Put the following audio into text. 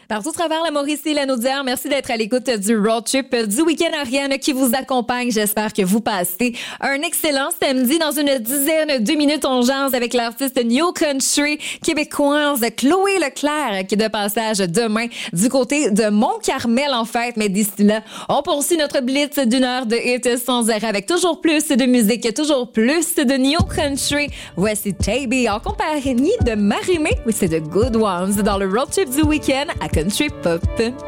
Partout à travers la Mauricie et la Naudière, merci d'être à l'écoute du road trip du week-end Ariane qui vous accompagne. J'espère que vous passez un excellent samedi. Dans une dizaine de minutes, on jase avec l'artiste New Country québécoise Chloé Leclerc qui est de passage demain du côté de Mont-Carmel en fait. Mais d'ici là, on poursuit notre blitz d'une heure de hits sans arrêt avec toujours plus de musique, toujours plus de New Country. Voici Taby en compagnie de Marimé. Oui, c'est The Good Ones dans le road trip du week-end à Country Pop.